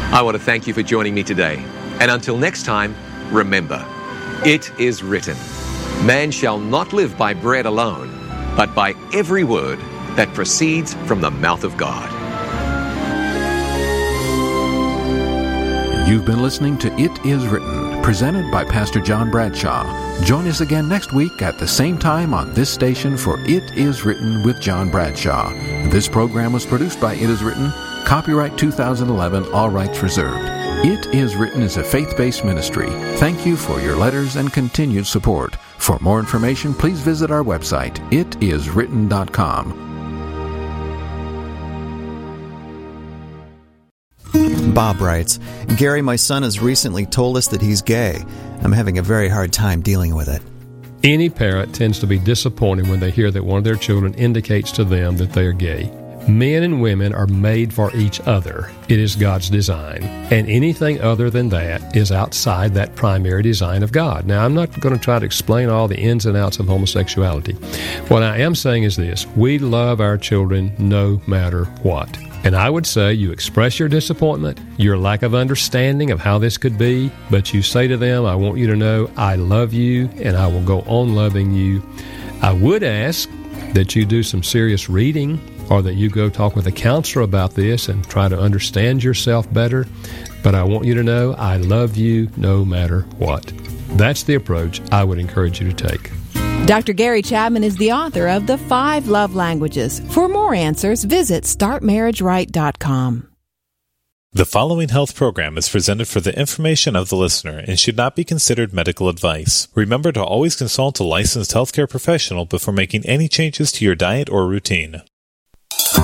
I want to thank you for joining me today. And until next time, remember, it is written, man shall not live by bread alone, but by every word that proceeds from the mouth of God. You've been listening to It Is Written, presented by Pastor John Bradshaw. Join us again next week at the same time on this station for It Is Written with John Bradshaw. This program was produced by It Is Written, copyright 2011, all rights reserved. It Is Written is a faith-based ministry. Thank you for your letters and continued support. For more information, please visit our website, itiswritten.com. Bob writes, Gary, my son has recently told us that he's gay. I'm having a very hard time dealing with it. Any parent tends to be disappointed when they hear that one of their children indicates to them that they are gay. Men and women are made for each other. It is God's design. And anything other than that is outside that primary design of God. Now, I'm not going to try to explain all the ins and outs of homosexuality. What I am saying is this: we love our children no matter what. And I would say you express your disappointment, your lack of understanding of how this could be, but you say to them, I want you to know I love you and I will go on loving you. I would ask that you do some serious reading, or that you go talk with a counselor about this and try to understand yourself better. But I want you to know I love you no matter what. That's the approach I would encourage you to take. Dr. Gary Chapman is the author of The 5 Love Languages. For more answers, visit StartMarriageRight.com. The following health program is presented for the information of the listener and should not be considered medical advice. Remember to always consult a licensed healthcare professional before making any changes to your diet or routine.